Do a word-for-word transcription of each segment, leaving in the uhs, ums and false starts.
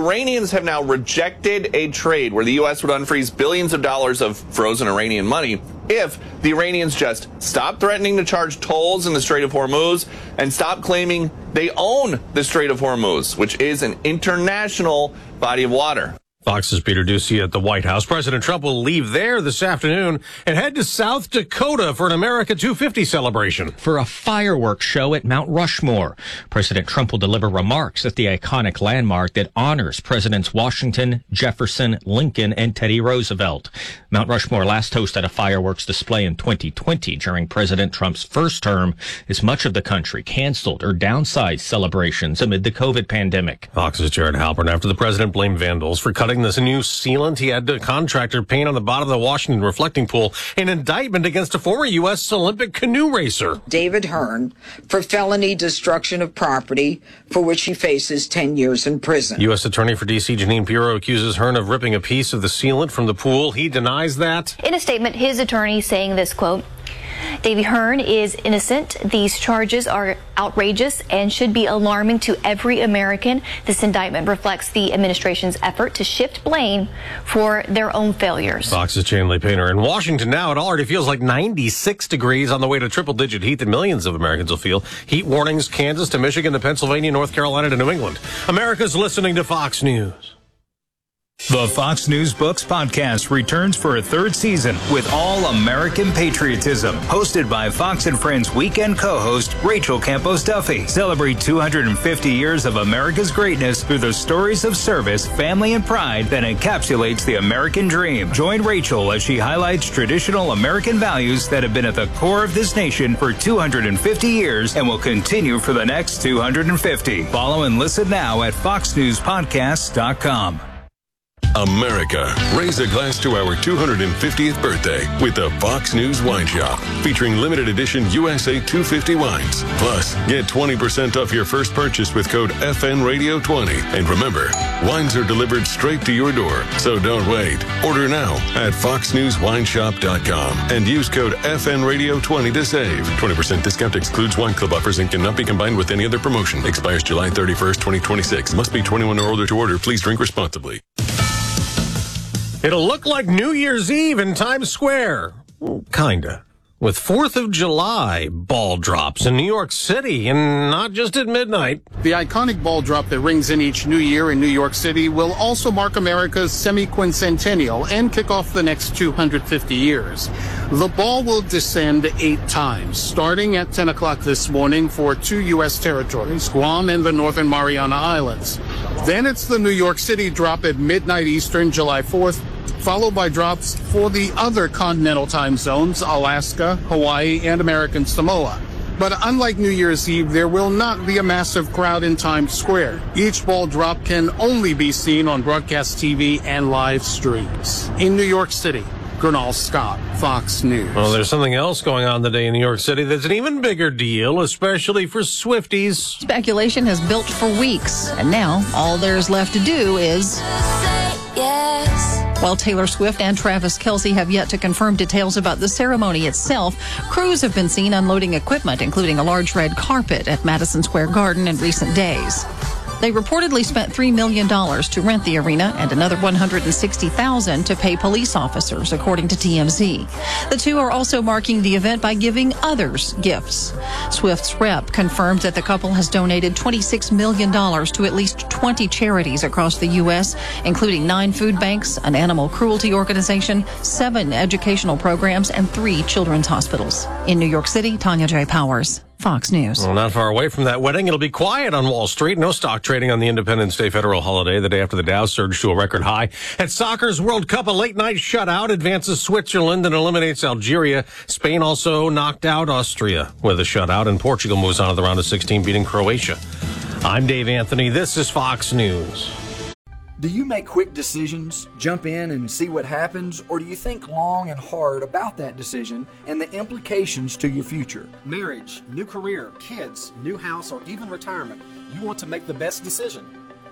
Iranians have now rejected a trade where the U S would unfreeze billions of dollars of frozen Iranian money if the Iranians just stop threatening to charge tolls in the Strait of Hormuz and stop claiming they own the Strait of Hormuz, which is an international body of water. Fox's Peter Ducey at the White House. President Trump will leave there this afternoon and head to South Dakota for an America two fifty celebration. For a fireworks show at Mount Rushmore. President Trump will deliver remarks at the iconic landmark that honors Presidents Washington, Jefferson, Lincoln, and Teddy Roosevelt. Mount Rushmore last hosted a fireworks display in twenty twenty during President Trump's first term, as much of the country canceled or downsized celebrations amid the COVID pandemic. Fox's Jared Halpern. After the president blamed vandals for cutting this new sealant, he had a contractor paint on the bottom of the Washington reflecting pool an indictment against a former U S Olympic canoe racer, David Hearn, for felony destruction of property, for which he faces ten years in prison. U S Attorney for D C Janine Pirro accuses Hearn of ripping a piece of the sealant from the pool. He denies that. In a statement, his attorney saying this, quote, Davey Hearn is innocent. These charges are outrageous and should be alarming to every American. This indictment reflects the administration's effort to shift blame for their own failures. Fox's Chanley Painter. In Washington now, it already feels like ninety-six degrees on the way to triple-digit heat that millions of Americans will feel. Heat warnings, Kansas to Michigan to Pennsylvania, North Carolina to New England. America's listening to Fox News. The Fox News Books podcast returns for a third season with All American Patriotism, hosted by Fox and Friends weekend co-host Rachel Campos Duffy. Celebrate two hundred fifty years of America's greatness through the stories of service, family, and pride that encapsulates the American dream. Join Rachel as she highlights traditional American values that have been at the core of this nation for two hundred fifty years and will continue for the next two hundred fifty. Follow and listen now at fox news podcasts dot com. America, raise a glass to our two hundred fiftieth birthday with the Fox News Wine Shop, featuring limited edition U S A two fifty wines. Plus, get twenty percent off your first purchase with code F N Radio twenty. And remember, wines are delivered straight to your door, so don't wait. Order now at fox news wine shop dot com and use code F N Radio twenty to save. twenty percent discount excludes wine club offers and cannot be combined with any other promotion. Expires July thirty-first, twenty twenty-six. Must be twenty-one or older to order. Please drink responsibly. It'll look like New Year's Eve in Times Square. Kinda. With fourth of July ball drops in New York City, and not just at midnight. The iconic ball drop that rings in each new year in New York City will also mark America's semi-quincentennial and kick off the next two hundred fifty years. The ball will descend eight times, starting at ten o'clock this morning for two U S territories, Guam and the Northern Mariana Islands. Then it's the New York City drop at midnight Eastern, July fourth, followed by drops for the other continental time zones, Alaska, Hawaii, and American Samoa. But unlike New Year's Eve, there will not be a massive crowd in Times Square. Each ball drop can only be seen on broadcast T V and live streams. In New York City, Gernal Scott, Fox News. Well, there's something else going on today in New York City that's an even bigger deal, especially for Swifties. Speculation has built for weeks, and now all there's left to do is... Yes. While Taylor Swift and Travis Kelce have yet to confirm details about the ceremony itself, crews have been seen unloading equipment, including a large red carpet at Madison Square Garden in recent days. They reportedly spent three million dollars to rent the arena and another one hundred sixty thousand dollars to pay police officers, according to T M Z. The two are also marking the event by giving others gifts. Swift's rep confirmed that the couple has donated twenty-six million dollars to at least twenty charities across the U S, including nine food banks, an animal cruelty organization, seven educational programs, and three children's hospitals. In New York City, Tanya J. Powers, Fox News. Well, not far away from that wedding, it'll be quiet on Wall Street. No stock trading on the Independence Day federal holiday, the day after the Dow surged to a record high. At soccer's World Cup, a late-night shutout advances Switzerland and eliminates Algeria. Spain also knocked out Austria with a shutout, and Portugal moves on to the round of sixteen, beating Croatia. I'm Dave Anthony. This is Fox News. Do you make quick decisions, jump in and see what happens, or do you think long and hard about that decision and the implications to your future? Marriage, new career, kids, new house, or even retirement. You want to make the best decision.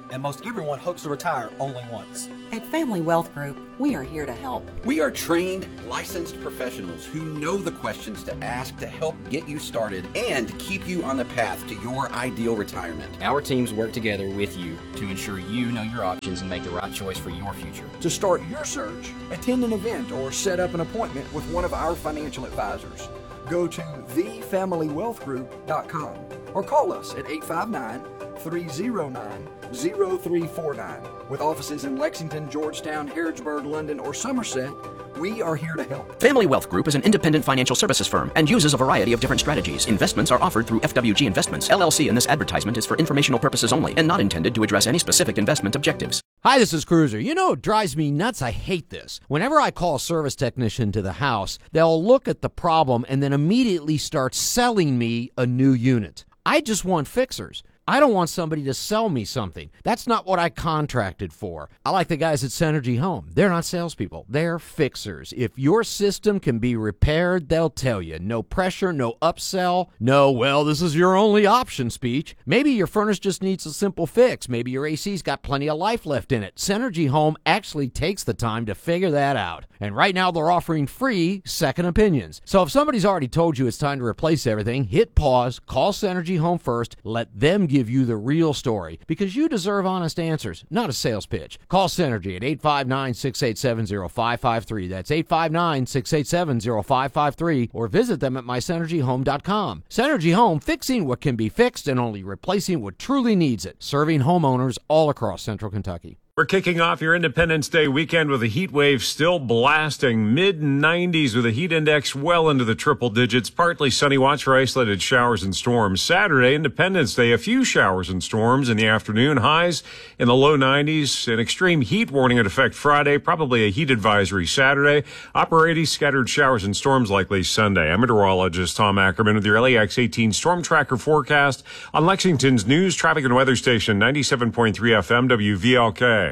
and most everyone hopes to retire only once. At Family Wealth Group, we are here to help. We are trained, licensed professionals who know the questions to ask to help get you started and keep you on the path to your ideal retirement. Our teams work together with you to ensure you know your options and make the right choice for your future. To start your search, attend an event or set up an appointment with one of our financial advisors. Go to the family wealth group dot com or call us at eight five nine, three oh nine, oh three four nine. With offices in Lexington, Georgetown, Harrodsburg, London, or Somerset, we are here to help. Family Wealth Group is an independent financial services firm and uses a variety of different strategies. Investments are offered through F W G Investments, L L C, and this advertisement is for informational purposes only and not intended to address any specific investment objectives. Hi, this is Cruiser. You know, it drives me nuts. I hate this. Whenever I call a service technician to the house, they'll look at the problem and then immediately start selling me a new unit. I just want fixers. I don't want somebody to sell me something. That's not what I contracted for. I like the guys at Synergy Home. They're not salespeople. They're fixers. If your system can be repaired, they'll tell you. No pressure, no upsell, no, well, this is your only option speech. Maybe your furnace just needs a simple fix. Maybe your A C's got plenty of life left in it. Synergy Home actually takes the time to figure that out. And right now they're offering free second opinions. So if somebody's already told you it's time to replace everything, hit pause, call Synergy Home first, let them give you the real story, because you deserve honest answers, not a sales pitch. Call Synergy at eight five nine, six eight seven, zero five five three. That's eight five nine, six eight seven, zero five five three, or visit them at my synergy home dot com. Synergy Home, fixing what can be fixed and only replacing what truly needs it. Serving homeowners all across Central Kentucky. We're kicking off your Independence Day weekend with a heat wave still blasting mid nineties with a heat index well into the triple digits. Partly sunny, watch for isolated showers and storms. Saturday, Independence Day, a few showers and storms in the afternoon. Highs in the low nineties. An extreme heat warning in effect Friday. Probably a heat advisory Saturday. Upper eighties, scattered showers and storms likely Sunday. I'm meteorologist Tom Ackerman with your L A X eighteen Storm Tracker forecast on Lexington's news, traffic, and weather station, ninety-seven point three F M W V L K.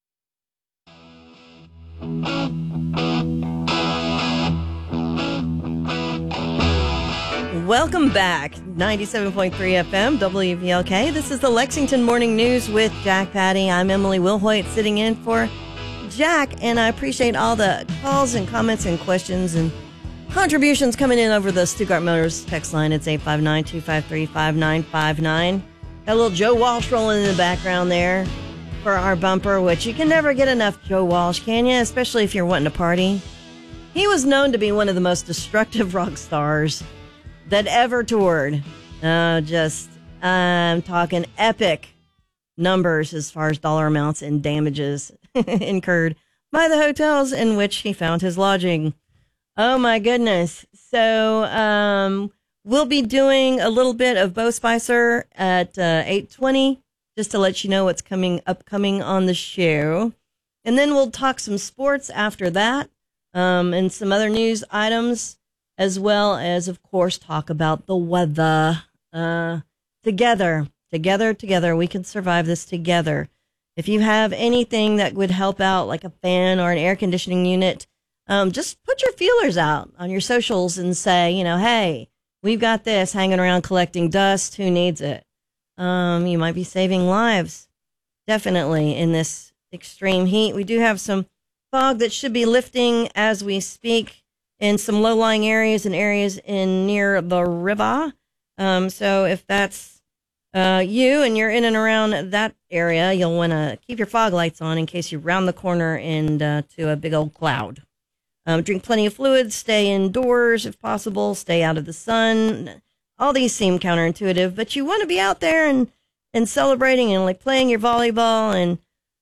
Welcome back. ninety-seven point three F M, W V L K. This is the Lexington Morning News with Jack Patty. I'm Emily Wilhoit sitting in for Jack, and I appreciate all the calls and comments and questions and contributions coming in over the Stuttgart Motors text line. It's eight five nine, two five three, five nine five nine. Got a little Joe Walsh rolling in the background there for our bumper, which you can never get enough Joe Walsh, can you? Especially if you're wanting to party. He was known to be one of the most destructive rock stars that ever toured. Uh, just, I'm talking epic numbers as far as dollar amounts and damages incurred by the hotels in which he found his lodging. Oh my goodness. So, um, we'll be doing a little bit of Bo Spicer at uh, eight twenty. Just to let you know what's coming upcoming on the show. And then we'll talk some sports after that, um, and some other news items, as well as, of course, talk about the weather. Uh, together, together, together, we can survive this together. If you have anything that would help out, like a fan or an air conditioning unit, um, just put your feelers out on your socials and say, you know, hey, we've got this hanging around collecting dust. Who needs it? Um, you might be saving lives, definitely, in this extreme heat. We do have some fog that should be lifting as we speak in some low-lying areas and areas in near the river. Um, so if that's uh, you and you're in and around that area, you'll want to keep your fog lights on in case you round the corner into uh, a big old cloud. Um, drink plenty of fluids, stay indoors if possible, stay out of the sun. All these seem counterintuitive, but you want to be out there and, and celebrating and like playing your volleyball. And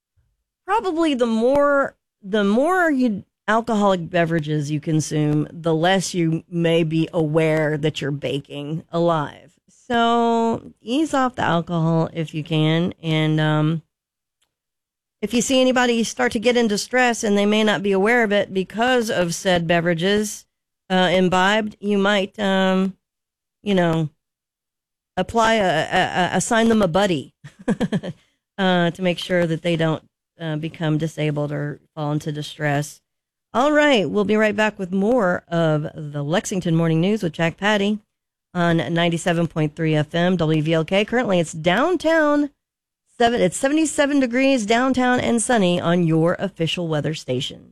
probably the more the more you alcoholic beverages you consume, the less you may be aware that you're baking alive. So ease off the alcohol if you can. And um, if you see anybody start to get into stress and they may not be aware of it because of said beverages uh, imbibed, you might... Um, you know, apply a, a, assign them a buddy uh, to make sure that they don't uh, become disabled or fall into distress. All right, we'll be right back with more of the Lexington Morning News with Jack Patty on ninety-seven point three F M W V L K. Currently, it's downtown Seven, it's seventy-seven degrees downtown and sunny on your official weather station.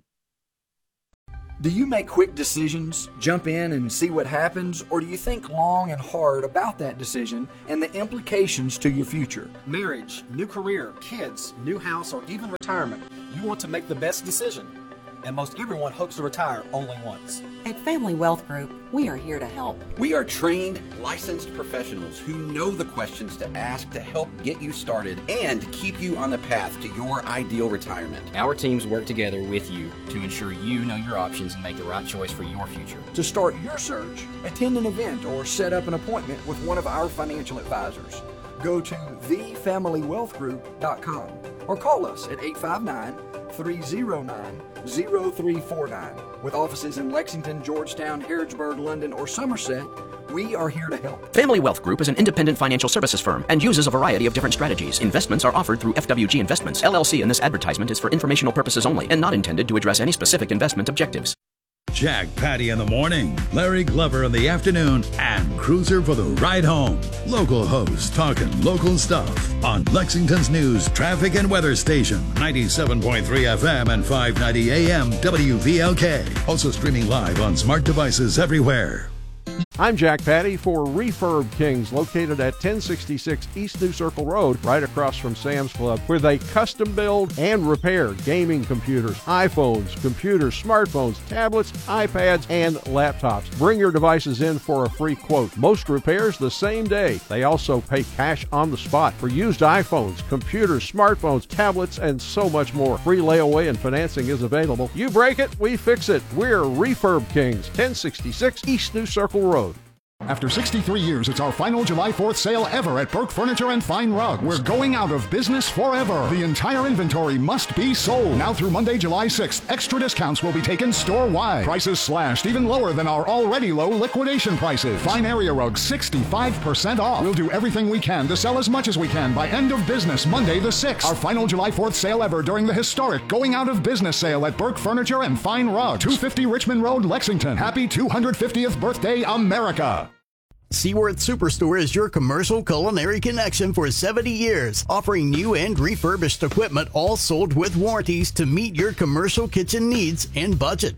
Do you make quick decisions, jump in and see what happens, or do you think long and hard about that decision and the implications to your future? Marriage, new career, kids, new house, or even retirement. You want to make the best decision. And most everyone hopes to retire only once. At Family Wealth Group, we are here to help. We are trained, licensed professionals who know the questions to ask to help get you started and keep you on the path to your ideal retirement. Our teams work together with you to ensure you know your options and make the right choice for your future. To start your search, attend an event or set up an appointment with one of our financial advisors. Go to the family wealth group dot com or call us at eight five nine, three oh nine, oh three four nine. With offices in Lexington, Georgetown, Harrodsburg, London, or Somerset, we are here to help. Family Wealth Group is an independent financial services firm and uses a variety of different strategies. Investments are offered through F W G Investments, L L C, and this advertisement is for informational purposes only and not intended to address any specific investment objectives. Jack Patty in the morning, Larry Glover in the afternoon, and Cruiser for the ride home. Local hosts talking local stuff on Lexington's news, traffic, and weather station, ninety-seven point three F M and five ninety A M W V L K. Also streaming live on smart devices everywhere. I'm Jack Patty for Refurb Kings, located at ten sixty-six East New Circle Road, right across from Sam's Club, where they custom build and repair gaming computers, iPhones, computers, smartphones, tablets, iPads, and laptops. Bring your devices in for a free quote. Most repairs the same day. They also pay cash on the spot for used iPhones, computers, smartphones, tablets, and so much more. Free layaway and financing is available. You break it, we fix it. We're Refurb Kings, ten sixty-six East New Circle Road. After sixty-three years, it's our final July fourth sale ever at Burke Furniture and Fine Rugs. We're going out of business forever. The entire inventory must be sold. Now through Monday, July sixth, extra discounts will be taken store-wide. Prices slashed even lower than our already low liquidation prices. Fine area rugs, sixty-five percent off. We'll do everything we can to sell as much as we can by end of business, Monday the sixth. Our final July fourth sale ever during the historic going out of business sale at Burke Furniture and Fine Rugs. two fifty Richmond Road, Lexington. Happy two hundred fiftieth birthday, America. Seaworth Superstore is your commercial culinary connection for seventy years, offering new and refurbished equipment, all sold with warranties to meet your commercial kitchen needs and budget.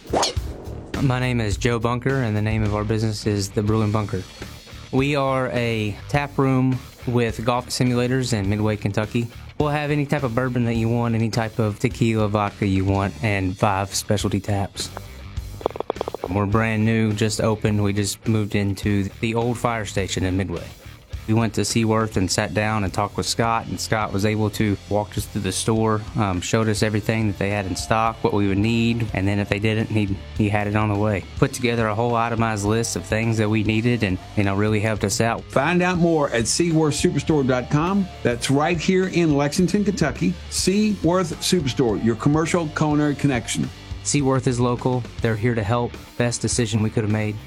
My name is Joe Bunker, and the name of our business is The Brewing Bunker. We are a tap room with golf simulators in Midway, Kentucky. We'll have any type of bourbon that you want, any type of tequila, vodka you want, and five specialty taps. We're brand new, just opened. We just moved into the old fire station in Midway. We went to Seaworth and sat down and talked with Scott, and Scott was able to walk us through the store, um, showed us everything that they had in stock, what we would need, and then if they didn't, he he had it on the way. Put together a whole itemized list of things that we needed, and you know really helped us out. Find out more at seaworth superstore dot com. That's right here in Lexington, Kentucky. Seaworth Superstore, your commercial culinary connection. Seaworth is local. They're here to help. Best decision we could have made.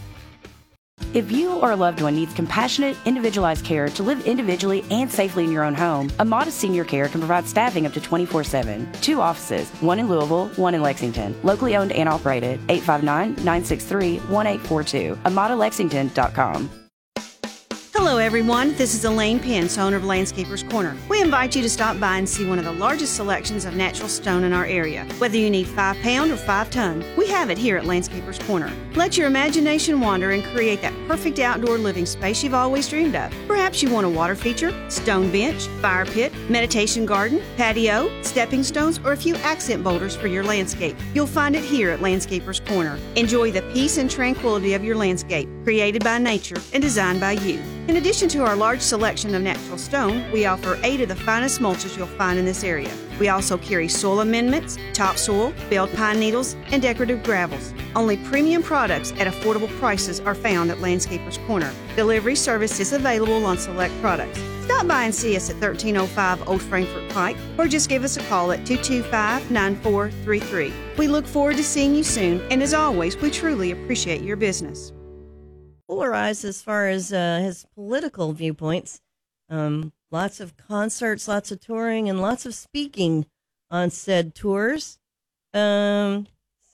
If you or a loved one needs compassionate, individualized care to live individually and safely in your own home, Amada Senior Care can provide staffing up to twenty-four seven. Two offices, one in Louisville, one in Lexington. Locally owned and operated, eight five nine, nine six three, one eight four two. amada lexington dot com. Hello everyone, this is Elaine Pence, owner of Landscapers Corner. We invite you to stop by and see one of the largest selections of natural stone in our area. Whether you need five pound or five ton, we have it here at Landscapers Corner. Let your imagination wander and create that perfect outdoor living space you've always dreamed of. Perhaps you want a water feature, stone bench, fire pit, meditation garden, patio, stepping stones, or a few accent boulders for your landscape. You'll find it here at Landscapers Corner. Enjoy the peace and tranquility of your landscape, created by nature and designed by you. In addition to our large selection of natural stone, we offer eight of the finest mulches you'll find in this area. We also carry soil amendments, topsoil, baled pine needles, and decorative gravels. Only premium products at affordable prices are found at Landscapers Corner. Delivery service is available on select products. Stop by and see us at thirteen oh five Old Frankfort Pike, or just give us a call at two two five, nine four three three. We look forward to seeing you soon, and as always, we truly appreciate your business. Polarized as far as uh, his political viewpoints. Um, lots of concerts, lots of touring, and lots of speaking on said tours. Um,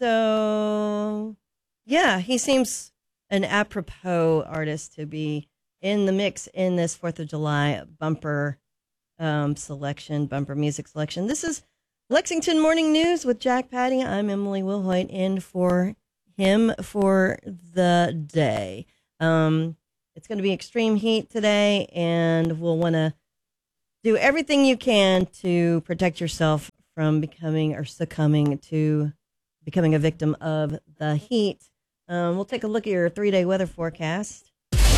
so, yeah, he seems an apropos artist to be in the mix in this fourth of July bumper um, selection, bumper music selection. This is Lexington Morning News with Jack Patty. I'm Emily Wilhoit in for him for the day. Um, it's going to be extreme heat today, and we'll want to do everything you can to protect yourself from becoming or succumbing to becoming a victim of the heat. Um, we'll take a look at your three-day weather forecast.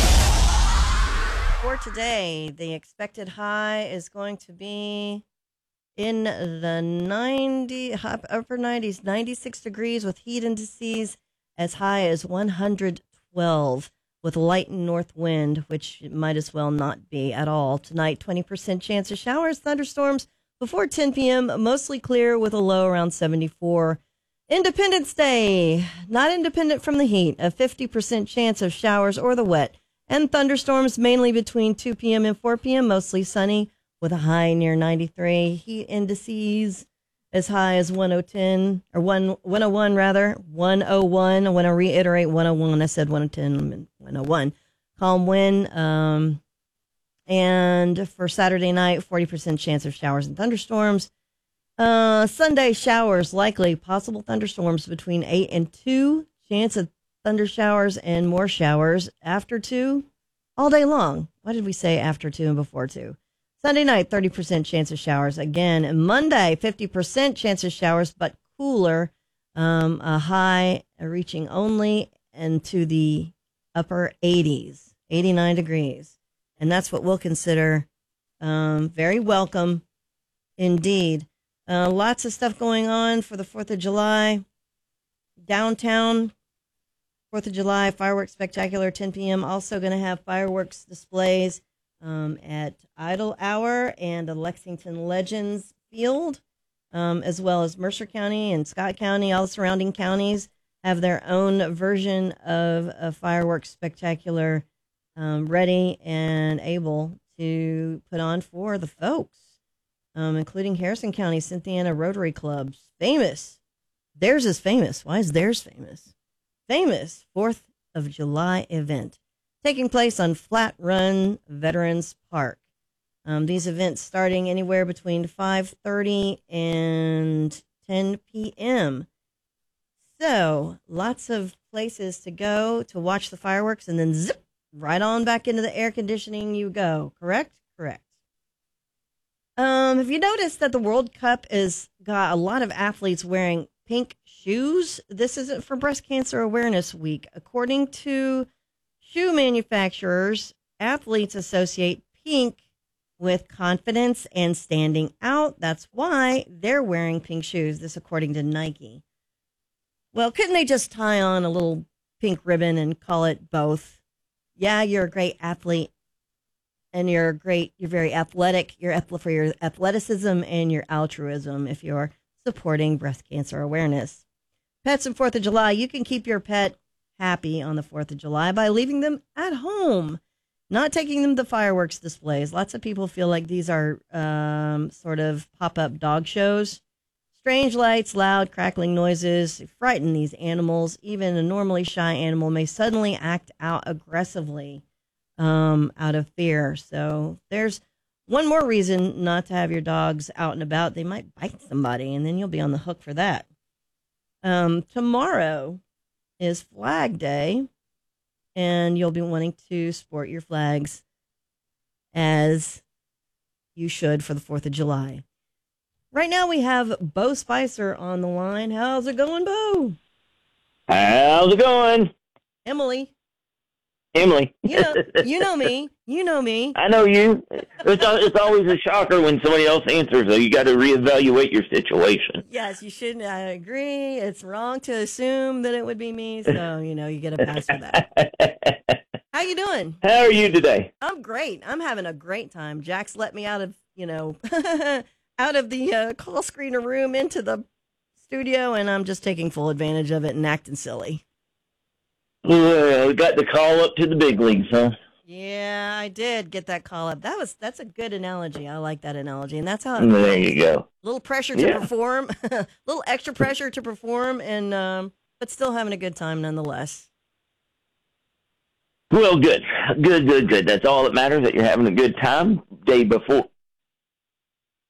For today, the expected high is going to be in the ninety, upper nineties, ninety-six degrees with heat indices as high as one hundred twelve with light north wind, which might as well not be at all. Tonight, twenty percent chance of showers, thunderstorms before ten p.m., mostly clear with a low around seventy-four. Independence Day, not independent from the heat, a fifty percent chance of showers or the wet, and thunderstorms mainly between two p.m. and four p.m., mostly sunny with a high near ninety-three. Heat indices as high as one ten, or one oh one rather, one oh one. I want to reiterate one oh one. I said one ten, one oh one. Calm wind. Um, and for Saturday night, forty percent chance of showers and thunderstorms. Uh, Sunday showers, likely possible thunderstorms between eight and two. Chance of thunder showers and more showers after two all day long. Why did we say after two and before two? Sunday night, thirty percent chance of showers again. And Monday, fifty percent chance of showers, but cooler. Um, a high reaching only into the upper eighties, eighty-nine degrees. And that's what we'll consider um, very welcome indeed. Uh, lots of stuff going on for the fourth of July. Downtown, fourth of July, fireworks spectacular, ten p.m. Also going to have fireworks displays um, at Idle Hour and the Lexington Legends Field, um, as well as Mercer County and Scott County. All the surrounding counties have their own version of a fireworks spectacular um, ready and able to put on for the folks. Um, including Harrison County, Cynthiana Rotary Club's famous. Theirs is famous. Why is theirs famous? Famous fourth of July event taking place on Flat Run Veterans Park. Um, these events starting anywhere between five thirty and ten p.m. So lots of places to go to watch the fireworks and then zip right on back into the air conditioning you go. Correct? Correct. Um, have you noticed that the World Cup has got a lot of athletes wearing pink shoes? This isn't for Breast Cancer Awareness Week. According to shoe manufacturers, athletes associate pink with confidence and standing out. That's why they're wearing pink shoes, this according to Nike. Well, couldn't they just tie on a little pink ribbon and call it both? Yeah, you're a great athlete. And you're great, you're very athletic, you're for your athleticism and your altruism if you're supporting breast cancer awareness. Pets and fourth of July, you can keep your pet happy on the fourth of July by leaving them at home, not taking them to fireworks displays. Lots of people feel like these are um, sort of pop-up dog shows. Strange lights, loud crackling noises frighten these animals. Even a normally shy animal may suddenly act out aggressively. Um, out of fear. So there's one more reason not to have your dogs out and about. They might bite somebody, and then you'll be on the hook for that. Um, tomorrow is Flag Day, and you'll be wanting to sport your flags as you should for the fourth of July. Right now we have Bo Spicer on the line. How's it going, Bo? How's it going? Emily. Emily. You know, you know me. You know me. I know you. It's, it's always a shocker when somebody else answers, though. You got to reevaluate your situation. Yes, you shouldn't. I agree. It's wrong to assume that it would be me, so, you know, you get a pass for that. How you doing? How are you today? I'm great. I'm having a great time. Jack's let me out of, you know, out of the uh, call screener room into the studio, and I'm just taking full advantage of it and acting silly. Well, we got the call up to the big leagues, huh? Yeah, I did get that call up. That was that's a good analogy. I like that analogy, and that's how. It there you go. A little pressure to yeah. perform, a little extra pressure to perform, and um, but still having a good time nonetheless. Well, good, good, good, good. That's all that matters. That you're having a good time. Day before,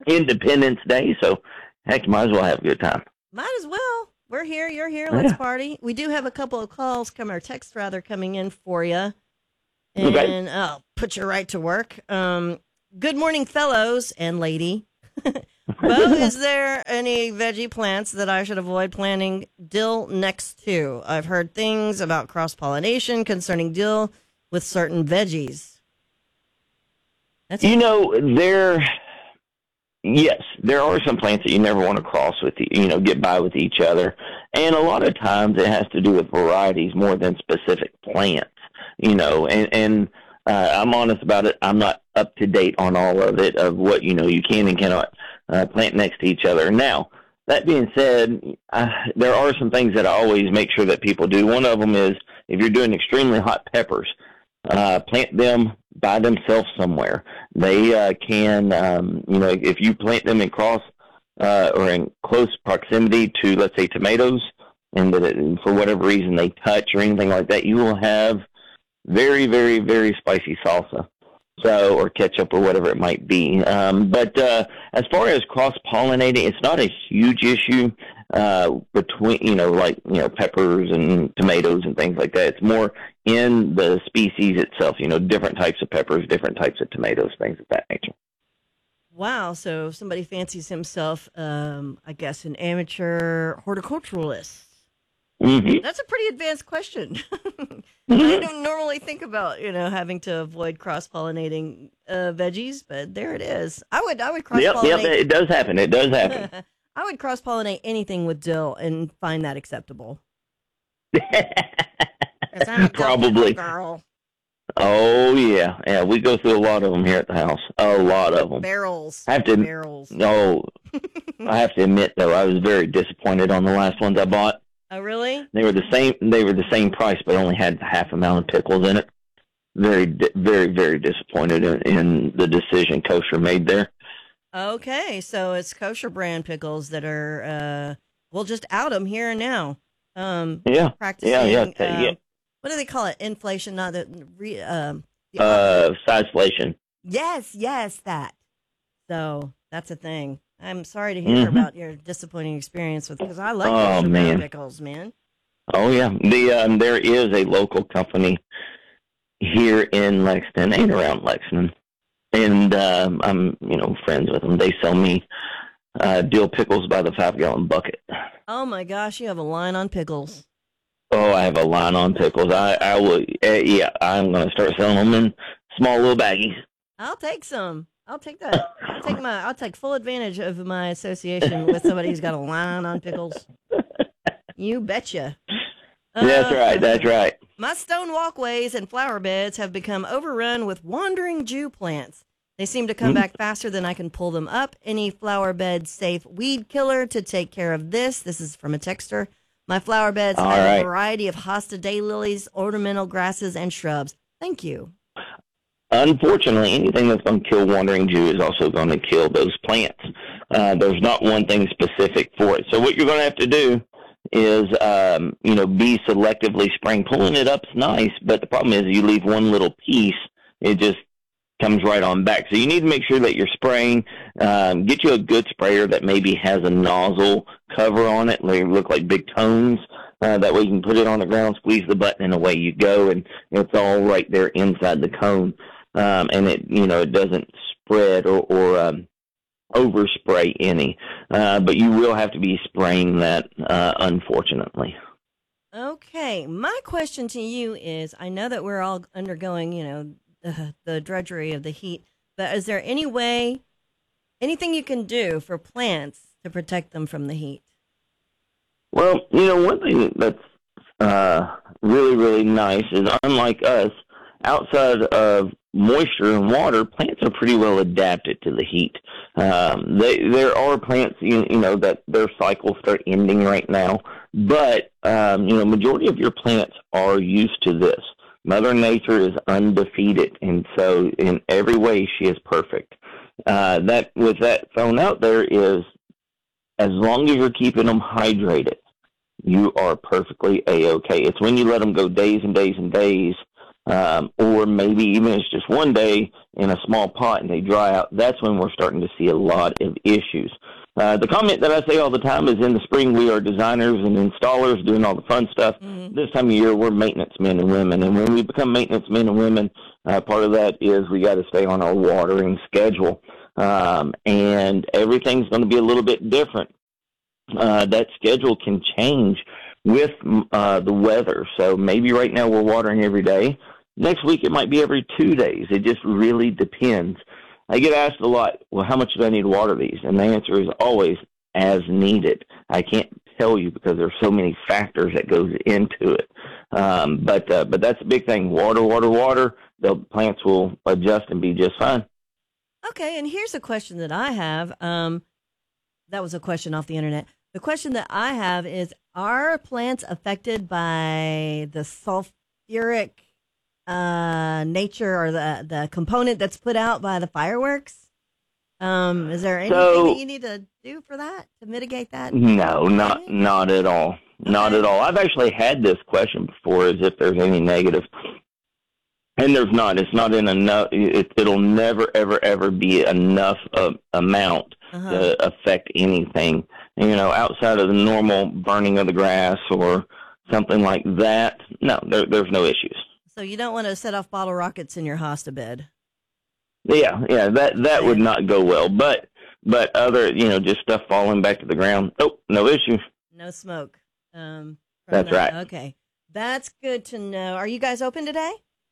Independence Day, so heck, you might as well have a good time. Might as well. We're here. You're here. Let's Yeah. party. We do have a couple of calls come or texts rather coming in for you, and Okay. I'll put you right to work. Um, good morning, fellows and lady. Bo, is there any veggie plants that I should avoid planting dill next to? I've heard things about cross-pollination concerning dill with certain veggies. That's You know, there, yes, there are some plants that you never want to cross with, the, you know, get by with each other. And a lot of times it has to do with varieties more than specific plants, you know, and, and uh, I'm honest about it. I'm not up to date on all of it, of what, you know, you can and cannot uh, plant next to each other. Now, that being said, uh, there are some things that I always make sure that people do. One of them is if you're doing extremely hot peppers, uh, plant them by themselves somewhere. They uh, can, um, you know, if you plant them in cross uh, or in close proximity to, let's say, tomatoes, and that it, for whatever reason they touch or anything like that, you will have very, very, very spicy salsa. So, or ketchup or whatever it might be. Um, but uh, as far as cross-pollinating, it's not a huge issue uh, between, you know, like, you know, peppers and tomatoes and things like that. It's more in the species itself, you know, different types of peppers, different types of tomatoes, things of that nature. Wow. So if somebody fancies himself, um, I guess, an amateur horticulturalist. Mm-hmm. That's a pretty advanced question. I don't normally think about, you know, having to avoid cross-pollinating uh, veggies, but there it is. I would, I would cross-pollinate. Yep, yep, it does happen. It does happen. I would cross-pollinate anything with dill and find that acceptable. Probably. Girl. Oh, yeah. Yeah, we go through a lot of them here at the house. A lot of them. Barrels. I have to, Barrels. No, I have to admit, though, I was very disappointed on the last ones I bought. Oh, really? They were the same. They were the same price, but only had half amount of pickles in it. Very, di- very, very disappointed in, in the decision Kosher made there. Okay, so it's kosher brand pickles that are, uh, we'll just out them here and now. Um, Yeah, practicing, yeah, yeah, uh, yeah. What do they call it? Inflation, not the, re, um, the Uh, sizeflation. Yes, yes, that. So that's a thing. I'm sorry to hear Mhm. about your disappointing experience with, because I like Oh, kosher brand man. pickles, man. Oh yeah, the um, there is a local company here in Lexington and around Lexington, and um, I'm you know friends with them. They sell me uh, dill pickles by the five gallon bucket. Oh my gosh, you have a line on pickles. Oh, I have a line on pickles. I I will. Uh, yeah, I'm going to start selling them in small little baggies. I'll take some. I'll take that. I'll take my. I'll take full advantage of my association with somebody who's got a line on pickles. You betcha. That's Uh, right. That's right. My stone walkways and flower beds have become overrun with wandering Jew plants. They seem to come Hmm. back faster than I can pull them up. Any flower bed safe weed killer to take care of this? This is from a texter. My flower beds All have right. a variety of hosta daylilies, ornamental grasses, and shrubs. Thank you. Unfortunately, anything that's going to kill wandering Jew is also going to kill those plants. Uh, there's not one thing specific for it. So what you're going to have to do is, um, you know, be selectively spraying. Pulling it up's nice, but the problem is you leave one little piece, it just comes right on back. So you need to make sure that you're spraying. Um, get you a good sprayer that maybe has a nozzle cover on it. They look like big cones. Uh, that way you can put it on the ground, squeeze the button, and away you go, and it's all right there inside the cone. Um, and it, you know, it doesn't spread or, or um, overspray any. Uh, but you will have to be spraying that, uh, unfortunately. Okay, my question to you is, I know that we're all undergoing, you know, the, the drudgery of the heat, but is there any way, anything you can do for plants to protect them from the heat? Well, you know, one thing that's uh, really, really nice is, unlike us, outside of moisture and water, plants are pretty well adapted to the heat. Um, they, there are plants, you, you know, that their cycles start ending right now, but, um, you know, majority of your plants are used to this. Mother Nature is undefeated, and so in every way she is perfect. Uh, that with that thrown out there is, as long as you're keeping them hydrated, you are perfectly A-okay. It's when you let them go days and days and days um, or maybe even it's just one day in a small pot and they dry out, that's when we're starting to see a lot of issues. Uh, the comment that I say all the time is in the spring we are designers and installers doing all the fun stuff. Mm-hmm. This time of year we're maintenance men and women, and when we become maintenance men and women, uh, part of that is we got to stay on our watering schedule, um, and everything's going to be a little bit different. Uh, that schedule can change with uh, the weather, so maybe right now we're watering every day. Next week it might be every two days. It just really depends. I get asked a lot, well, how much do I need to water these? And the answer is always as needed. I can't tell you because there's so many factors that goes into it. Um, but uh, but that's a big thing. Water, water, water. The plants will adjust and be just fine. Okay, and here's a question that I have. Um, that was a question off the internet. The question that I have is, are plants affected by the sulfuric uh nature or the the component that's put out by the fireworks? Um is there anything so, that you need to do for that to mitigate that? No, not not at all. Okay. Not at all. I've actually had this question before, as if there's any negative, and there's not. It's not in enough. It, it'll never ever ever be enough uh, amount uh-huh. to affect anything, you know, outside of the normal burning of the grass or something like that. No, there, there's no issues. So you don't want to set off bottle rockets in your hosta bed. Yeah, yeah, that that would not go well. But but other, you know, just stuff falling back to the ground. Oh, no issue. No smoke. Um, That's that. right. Okay, that's good to know. Are you guys open today?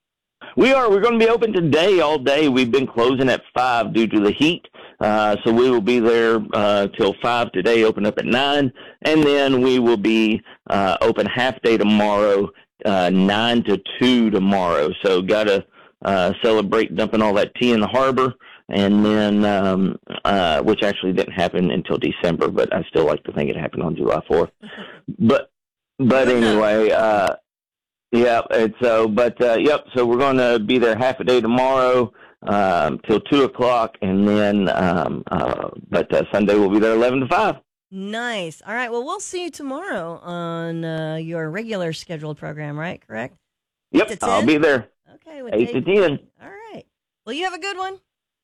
We are. We're going to be open today all day. We've been closing at five due to the heat, uh, so we will be there uh, till five today. Open up at nine, and then we will be uh, open half day tomorrow. Uh, nine to two tomorrow. So got to uh, celebrate dumping all that tea in the harbor, and then um, uh, which actually didn't happen until December, but I still like to think it happened on July fourth. But but anyway, uh, yeah. And so, but uh, yep. So we're going to be there half a day tomorrow um, till two o'clock, and then um, uh, but uh, Sunday we'll be there eleven to five. Nice. All right. Well, we'll see you tomorrow on uh, your regular scheduled program, right? Correct? Yep. I'll be there. Okay. With eight to ten. All right. Well, you have a good one.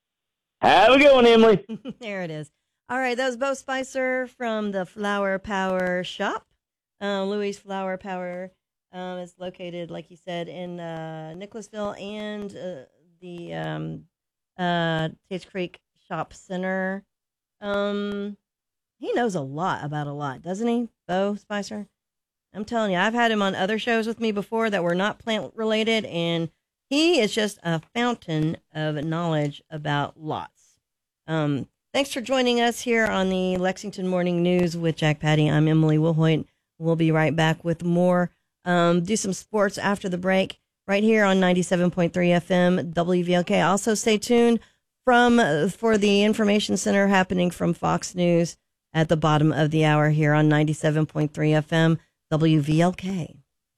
Have a good one, Emily. There it is. All right. That was Bo Spicer from the Flower Power Shop. Uh, Louis Flower Power um, is located, like you said, in uh, Nicholasville and uh, the um, uh, Tates Creek Shop Center. Um... He knows a lot about a lot, doesn't he, Bo Spicer? I'm telling you, I've had him on other shows with me before that were not plant-related, and he is just a fountain of knowledge about lots. Um, thanks for joining us here on the Lexington Morning News with Jack Patty. I'm Emily Wilhoit. We'll be right back with more. Um, do some sports after the break right here on ninety-seven point three F M W V L K. Also, stay tuned from uh, for the Information Center happening from Fox News at the bottom of the hour here on ninety-seven point three F M W V L K.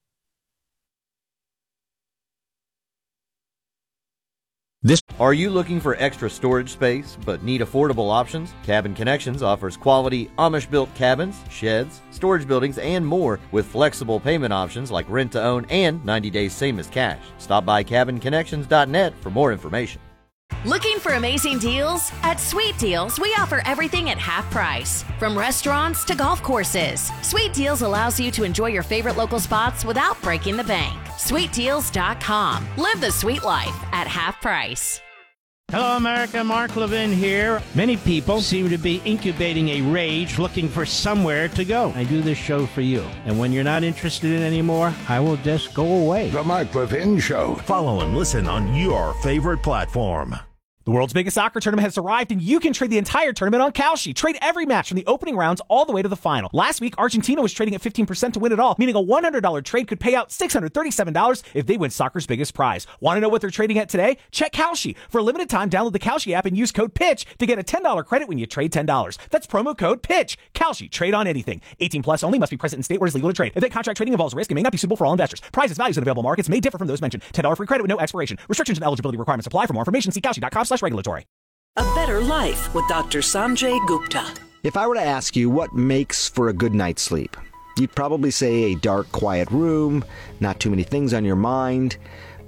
This Are you looking for extra storage space but need affordable options? Cabin Connections offers quality Amish-built cabins, sheds, storage buildings, and more with flexible payment options like rent-to-own and ninety days same as cash. Stop by cabin connections dot net for more information. Looking for amazing deals? At Sweet Deals, we offer everything at half price, from restaurants to golf courses. Sweet Deals allows you to enjoy your favorite local spots without breaking the bank. sweet deals dot com. Live the sweet life at half price. Hello, America. Mark Levin here. Many people seem to be incubating a rage looking for somewhere to go. I do this show for you. And when you're not interested in it anymore, I will just go away. The Mark Levin Show. Follow and listen on your favorite platform. The world's biggest soccer tournament has arrived, and you can trade the entire tournament on Kalshi. Trade every match from the opening rounds all the way to the final. Last week, Argentina was trading at fifteen percent to win it all, meaning a one hundred dollars trade could pay out six hundred thirty-seven dollars if they win soccer's biggest prize. Want to know what they're trading at today? Check Kalshi. For a limited time, download the Kalshi app and use code PITCH to get a ten dollars credit when you trade ten dollars. That's promo code PITCH. Kalshi. Trade on anything. eighteen plus only. Must be present in state where it's legal to trade. Event contract trading involves risk and may not be suitable for all investors. Prizes, values, and available markets may differ from those mentioned. ten dollars free credit with no expiration. Restrictions and eligibility requirements apply. For more information, see kalshi dot com slash regulatory. A Better Life with Doctor Sanjay Gupta. If I were to ask you what makes for a good night's sleep, you'd probably say a dark, quiet room, not too many things on your mind.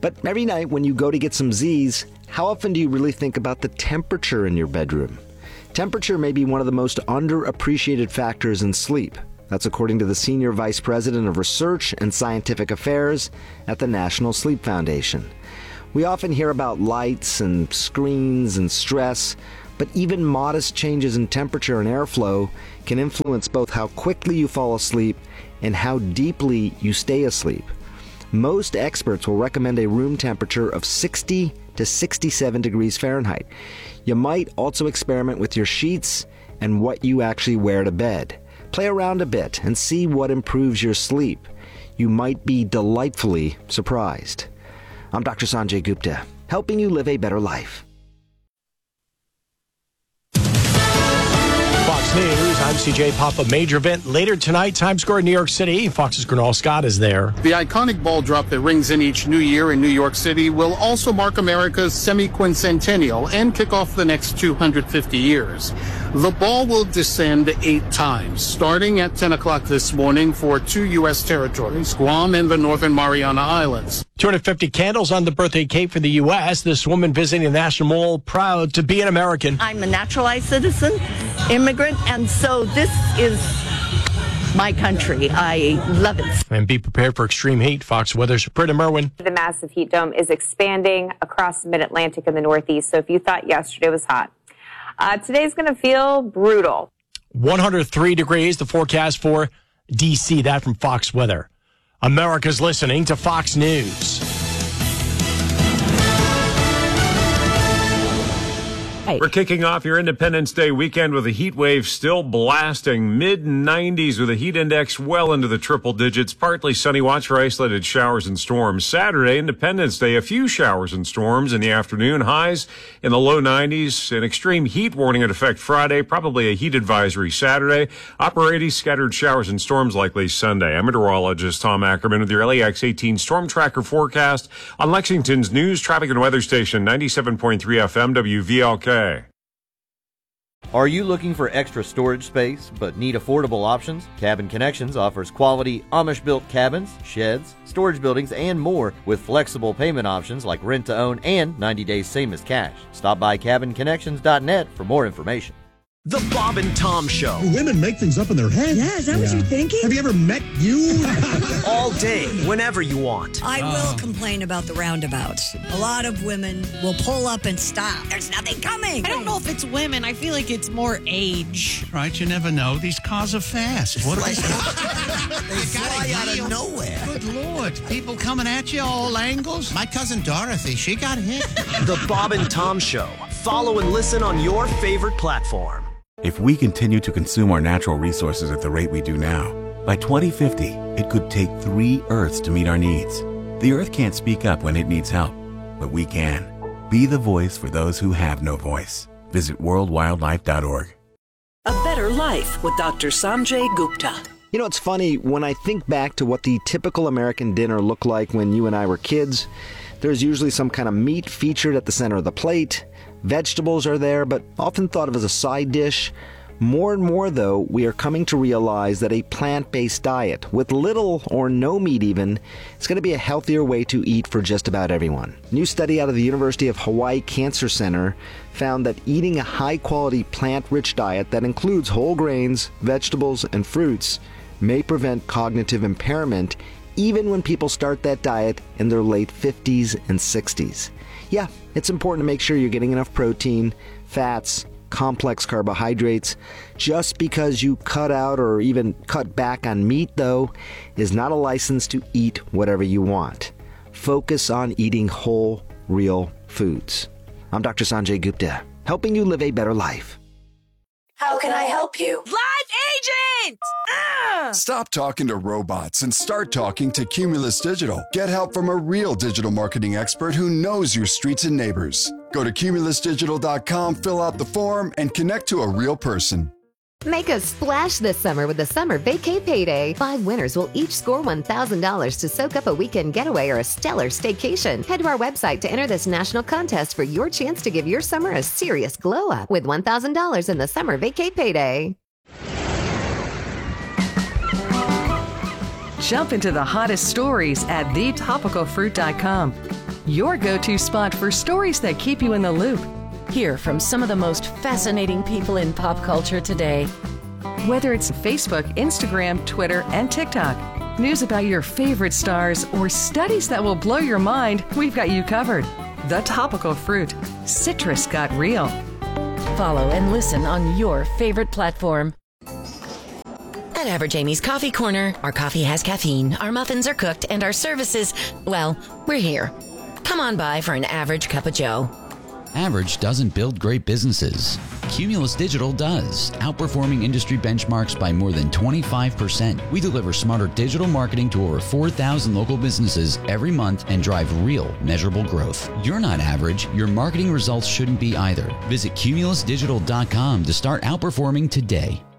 But every night when you go to get some Z's, how often do you really think about the temperature in your bedroom? Temperature may be one of the most underappreciated factors in sleep. That's according to the Senior Vice President of Research and Scientific Affairs at the National Sleep Foundation. We often hear about lights and screens and stress, but even modest changes in temperature and airflow can influence both how quickly you fall asleep and how deeply you stay asleep. Most experts will recommend a room temperature of sixty to sixty-seven degrees Fahrenheit. You might also experiment with your sheets and what you actually wear to bed. Play around a bit and see what improves your sleep. You might be delightfully surprised. I'm Doctor Sanjay Gupta, helping you live a better life. Fox News, I'm C J Papa. Major event later tonight, Times Square, New York City. Fox's Gernal Scott is there. The iconic ball drop that rings in each new year in New York City will also mark America's semi-quincentennial and kick off the next two hundred fifty years. The ball will descend eight times, starting at ten o'clock this morning for two U S territories, Guam and the Northern Mariana Islands. two hundred fifty candles on the birthday cake for the U S This woman visiting the National Mall, proud to be an American. I'm a naturalized citizen, immigrant, and so this is my country. I love it. And be prepared for extreme heat. Fox Weather's Britta Merwin. The massive heat dome is expanding across the mid-Atlantic and the Northeast. So if you thought yesterday was hot, uh, today's going to feel brutal. one hundred three degrees, the forecast for D C. That from Fox Weather. America's listening to Fox News. We're kicking off your Independence Day weekend with a heat wave still blasting mid nineties with a heat index well into the triple digits. Partly sunny, watch for isolated showers and storms. Saturday, Independence Day, a few showers and storms in the afternoon. Highs in the low nineties. An extreme heat warning in effect Friday. Probably a heat advisory Saturday. Upper eighties, scattered showers and storms likely Sunday. I'm meteorologist Tom Ackerman with your L A X eighteen Storm Tracker forecast on Lexington's news, traffic, and weather station, ninety-seven point three F M W V L K. Are you looking for extra storage space but need affordable options? Cabin Connections offers quality Amish-built cabins, sheds, storage buildings, and more with flexible payment options like rent-to-own and ninety days same as cash. Stop by cabin connections dot net for more information. The Bob and Tom Show. Women make things up in their heads. Yeah, is that yeah. what you're thinking? Have you ever met you? All day, whenever you want. I uh. will complain about the roundabouts. A lot of women will pull up and stop. There's nothing coming. I don't know if it's women. I feel like it's more age. Right, you never know. These cars are fast. What like, they fly out of nowhere. Good Lord. People coming at you all angles. My cousin Dorothy, she got hit. The Bob and Tom Show. Follow and listen on your favorite platform. If we continue to consume our natural resources at the rate we do now, by twenty fifty, it could take three Earths to meet our needs. The Earth can't speak up when it needs help, but we can. Be the voice for those who have no voice. Visit world wildlife dot org. A Better Life with Doctor Sanjay Gupta. You know, it's funny, when I think back to what the typical American dinner looked like when you and I were kids, there's usually some kind of meat featured at the center of the plate. Vegetables are there, but often thought of as a side dish. More and more, though, we are coming to realize that a plant-based diet, with little or no meat even, is going to be a healthier way to eat for just about everyone. A new study out of the University of Hawaii Cancer Center found that eating a high-quality plant-rich diet that includes whole grains, vegetables, and fruits may prevent cognitive impairment even when people start that diet in their late fifties and sixties. Yeah, it's important to make sure you're getting enough protein, fats, complex carbohydrates. Just because you cut out or even cut back on meat, though, is not a license to eat whatever you want. Focus on eating whole, real foods. I'm Doctor Sanjay Gupta, helping you live a better life. How can I help you? Live agent! Ah! Stop talking to robots and start talking to Cumulus Digital. Get help from a real digital marketing expert who knows your streets and neighbors. Go to cumulus digital dot com, fill out the form, and connect to a real person. Make a splash this summer with the Summer Vacay Payday. Five winners will each score one thousand dollars to soak up a weekend getaway or a stellar staycation. Head to our website to enter this national contest for your chance to give your summer a serious glow up with one thousand dollars in the Summer Vacay Payday. Jump into the hottest stories at the topical fruit dot com. Your go-to spot for stories that keep you in the loop. Hear from some of the most fascinating people in pop culture today. Whether it's Facebook, Instagram, Twitter, and TikTok, news about your favorite stars, or studies that will blow your mind, we've got you covered. The Topical Fruit. Citrus got real. Follow and listen on your favorite platform. At Average Amy's Coffee Corner, our coffee has caffeine, our muffins are cooked, and our services, well, we're here. Come on by for an average cup of joe. Average doesn't build great businesses. Cumulus Digital does, outperforming industry benchmarks by more than twenty-five percent. We deliver smarter digital marketing to over four thousand local businesses every month and drive real, measurable growth. You're not average. Your marketing results shouldn't be either. Visit cumulus digital dot com to start outperforming today.